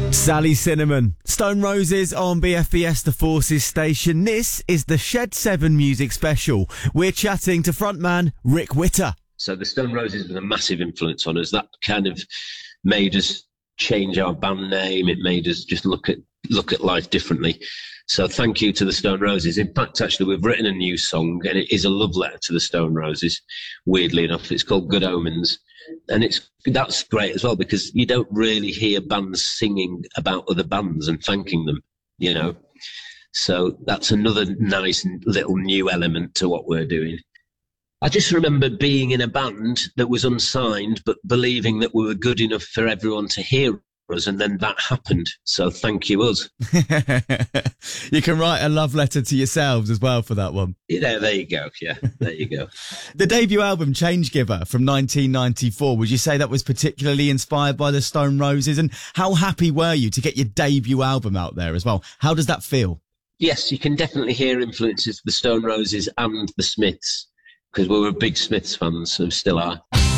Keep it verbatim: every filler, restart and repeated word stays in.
Sally Cinnamon, Stone Roses on B F B S The Forces station. This is the Shed seven Music Special. We're chatting to frontman Rick Witter. So the Stone Roses was a massive influence on us. That kind of made us change our band name. It made us just look at look at life differently. So thank you to the Stone Roses. In fact, actually, we've written a new song, and it is a love letter to the Stone Roses, weirdly enough. It's called Good Omens. And it's that's great as well, because you don't really hear bands singing about other bands and thanking them, you know. So that's another nice little new element to what we're doing. I just remember being in a band that was unsigned, but believing that we were good enough for everyone to hear us, and then that happened. So thank you, us. You can write a love letter to yourselves as well for that one. Yeah, there you go. Yeah, there you go. The debut album, Change Giver, from nineteen ninety-four, would you say that was particularly inspired by the Stone Roses? And how happy were you to get your debut album out there as well? How does that feel? Yes, you can definitely hear influences of the Stone Roses and the Smiths, because we were big Smiths fans, so still are.